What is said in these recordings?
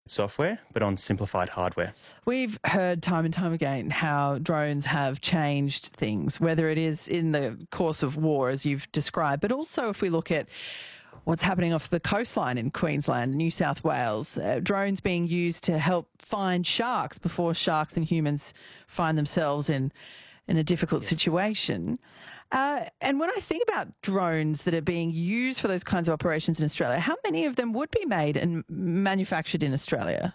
software, but on simplified hardware. We've heard time and time again how drones have changed things, whether it is in the course of war, as you've described, but also if we look at what's happening off the coastline in Queensland, New South Wales, drones being used to help find sharks before sharks and humans find themselves in a difficult situation. And when I think about drones that are being used for those kinds of operations in Australia, how many of them would be made and manufactured in Australia?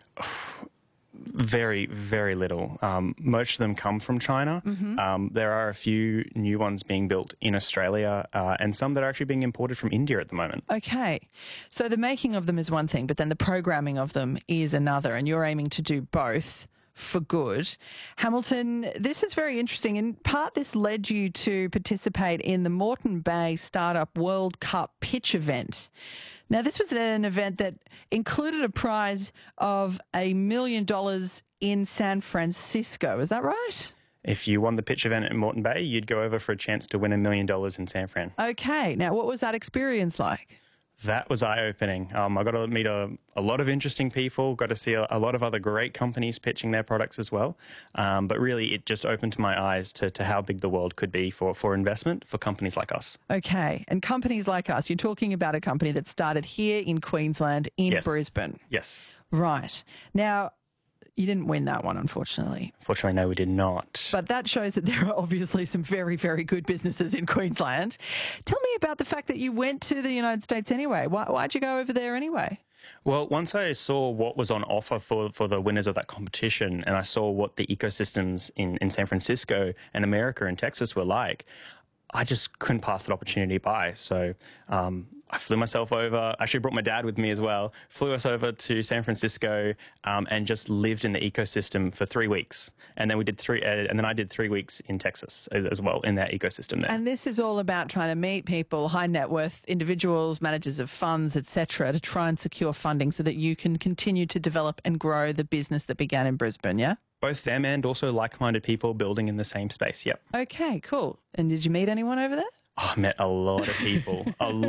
Very, very little. Most of them come from China. There are a few new ones being built in Australia and some that are actually being imported from India at the moment. Okay. So the making of them is one thing, but then the programming of them is another, and you're aiming to do both for good. Hamilton, this is very interesting. In part, this led you to participate in the Moreton Bay Startup World Cup pitch event. Now, this was an event that included a prize of $1 million in San Francisco. Is that right? If you won the pitch event at Moreton Bay, you'd go over for a chance to win $1 million in San Fran. Okay. Now, what was that experience like? That was eye-opening. I got to meet a lot of interesting people, got to see a lot of other great companies pitching their products as well. But really, it just opened my eyes to how big the world could be for investment for companies like us. Okay. And companies like us, you're talking about a company that started here in Queensland, in Brisbane. Yes. Right. Now, you didn't win that one, unfortunately. Fortunately, no, we did not. But that shows that there are obviously some very, very good businesses in Queensland. Tell me about the fact that you went to the United States anyway. Why'd you go over there anyway? Well, once I saw what was on offer for the winners of that competition, and I saw what the ecosystems in San Francisco and America and Texas were like, I just couldn't pass that opportunity by. So I flew myself over, actually brought my dad with me as well, flew us over to San Francisco and just lived in the ecosystem for 3 weeks. And then I did 3 weeks in Texas as well in that ecosystem there. And this is all about trying to meet people, high net worth individuals, managers of funds, etc., to try and secure funding so that you can continue to develop and grow the business that began in Brisbane, yeah? Both them and also like-minded people building in the same space, yep. Okay, cool. And did you meet anyone over there? Oh, I met a lot of people,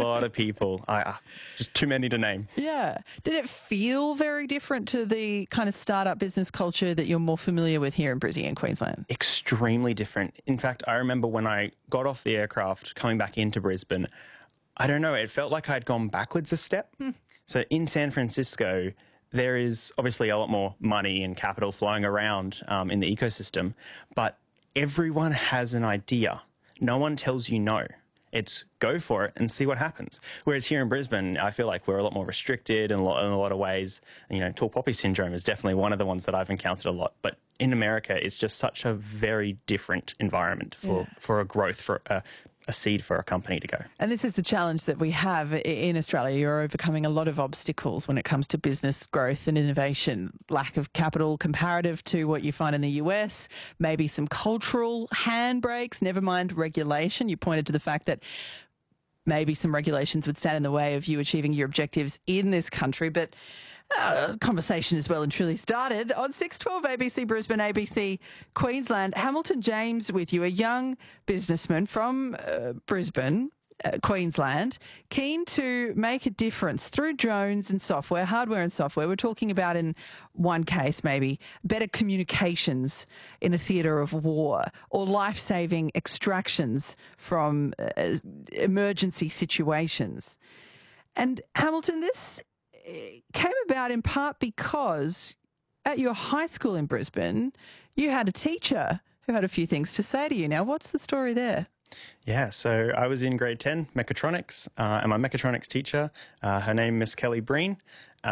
just too many to name. Yeah. Did it feel very different to the kind of startup business culture that you're more familiar with here in Brisbane and Queensland? Extremely different. In fact, I remember when I got off the aircraft coming back into Brisbane, I don't know, it felt like I'd gone backwards a step. So in San Francisco, there is obviously a lot more money and capital flowing around in the ecosystem, but everyone has an idea. No one tells you no. It's go for it and see what happens. Whereas here in Brisbane, I feel like we're a lot more restricted in a lot of ways. You know, tall poppy syndrome is definitely one of the ones that I've encountered a lot. But in America, it's just such a very different environment for a growth, for a seed for a company to go. And this is the challenge that we have in Australia. You're overcoming a lot of obstacles when it comes to business growth and innovation. Lack of capital comparative to what you find in the US, maybe some cultural handbrakes, never mind regulation. You pointed to the fact that maybe some regulations would stand in the way of you achieving your objectives in this country. But conversation is well and truly started on 612 ABC Brisbane, ABC Queensland. Hamilton James with you, a young businessman from Brisbane, Queensland, keen to make a difference through drones and software, hardware and software. We're talking about, in one case maybe, better communications in a theatre of war or life-saving extractions from emergency situations. And Hamilton, this came about in part because at your high school in Brisbane, you had a teacher who had a few things to say to you. Now, what's the story there? Yeah, so I was in grade 10, mechatronics, and my mechatronics teacher, her name Miss Kelly Breen,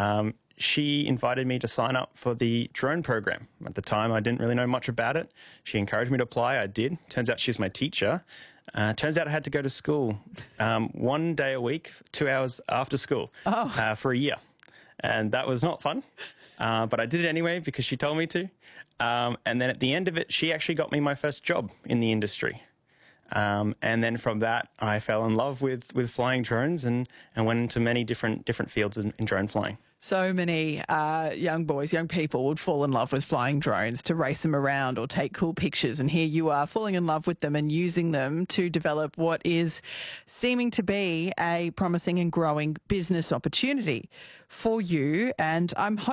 she invited me to sign up for the drone program. At the time, I didn't really know much about it. She encouraged me to apply. I did. Turns out she was my teacher. Turns out I had to go to school 1 day a week, 2 hours after school for a year. And that was not fun. But I did it anyway because she told me to. And then at the end of it, she actually got me my first job in the industry. And then from that, I fell in love with flying drones and went into many different fields in drone flying. So many young boys, young people would fall in love with flying drones to race them around or take cool pictures. And here you are falling in love with them and using them to develop what is seeming to be a promising and growing business opportunity for you. And I'm